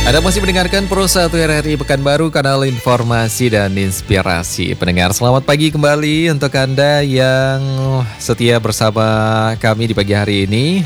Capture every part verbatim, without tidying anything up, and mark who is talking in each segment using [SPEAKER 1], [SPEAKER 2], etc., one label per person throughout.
[SPEAKER 1] Anda masih mendengarkan Pro satu R R I Pekanbaru, kanal informasi dan inspirasi. Pendengar, selamat pagi kembali untuk Anda yang setia bersama kami di pagi hari ini.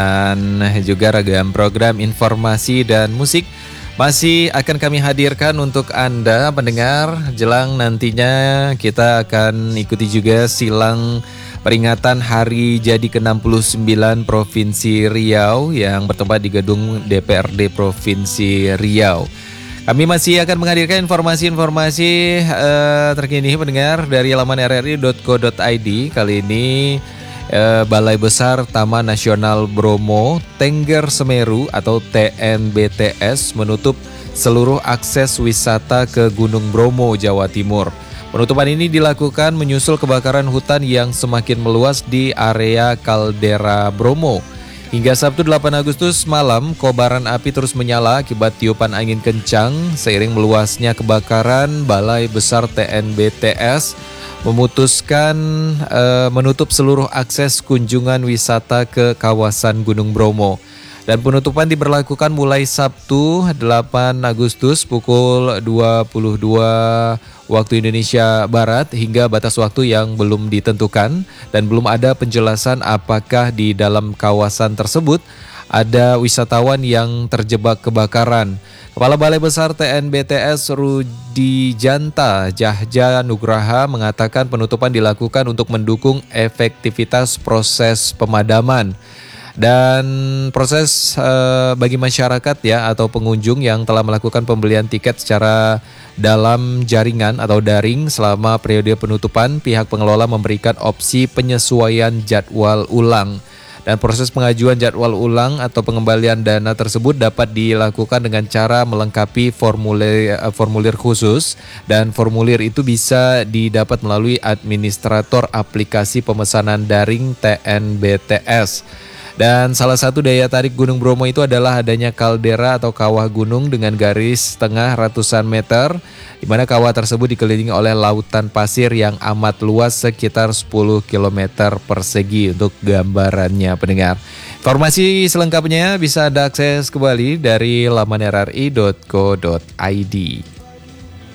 [SPEAKER 1] Dan juga ragam program informasi dan musik masih akan kami hadirkan untuk Anda pendengar. Jelang nantinya kita akan ikuti juga silang peringatan Hari Jadi ke enam puluh sembilan Provinsi Riau yang bertempat di gedung D P R D Provinsi Riau. Kami masih akan menghadirkan informasi-informasi uh, terkini pendengar dari laman r r i dot co dot i d. Kali ini uh, Balai Besar Taman Nasional Bromo Tengger Semeru atau T N B T S menutup seluruh akses wisata ke Gunung Bromo, Jawa Timur. Penutupan ini dilakukan menyusul kebakaran hutan yang semakin meluas di area kaldera Bromo. Hingga Sabtu delapan Agustus malam, kobaran api terus menyala akibat tiupan angin kencang. Seiring meluasnya kebakaran, Balai Besar T N B T S memutuskan e, menutup seluruh akses kunjungan wisata ke kawasan Gunung Bromo. Dan penutupan diberlakukan mulai Sabtu delapan Agustus pukul dua puluh dua waktu Indonesia Barat hingga batas waktu yang belum ditentukan, dan belum ada penjelasan apakah di dalam kawasan tersebut ada wisatawan yang terjebak kebakaran. Kepala Balai Besar T N B T S Rudi Janta Jahja Nugraha mengatakan penutupan dilakukan untuk mendukung efektivitas proses pemadaman. Dan proses uh, bagi masyarakat ya atau pengunjung yang telah melakukan pembelian tiket secara dalam jaringan atau daring selama periode penutupan, pihak pengelola memberikan opsi penyesuaian jadwal ulang. Dan proses pengajuan jadwal ulang atau pengembalian dana tersebut dapat dilakukan dengan cara melengkapi formulir, uh, formulir khusus, dan formulir itu bisa didapat melalui administrator aplikasi pemesanan daring T N B T S. Dan salah satu daya tarik Gunung Bromo itu adalah adanya kaldera atau kawah gunung dengan garis tengah ratusan meter, di mana kawah tersebut dikelilingi oleh lautan pasir yang amat luas sekitar sepuluh kilometer persegi untuk gambarannya pendengar. Informasi selengkapnya bisa Anda akses kembali dari laman r r i dot co dot i d.